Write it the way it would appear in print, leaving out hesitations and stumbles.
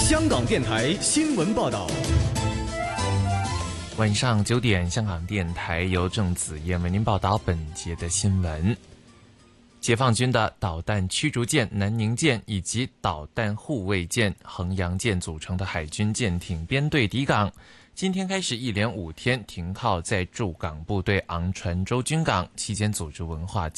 香港電台新聞報道。 晚上9點，香港電台由鄭子燕為您報道本節的新聞。解放軍的導彈驅逐艦南寧艦以及導彈護衛艦衡陽艦組成的海軍艦艇編隊抵港，今天開始一連5天停靠在駐港部隊昂船洲軍港，期間組織文化